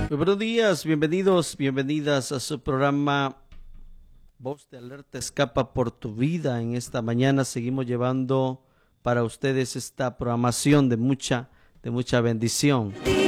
Muy buenos días, bienvenidos, bienvenidas a su programa Voz de Alerta Escapa por tu Vida. En esta mañana seguimos llevando para ustedes esta programación de mucha bendición.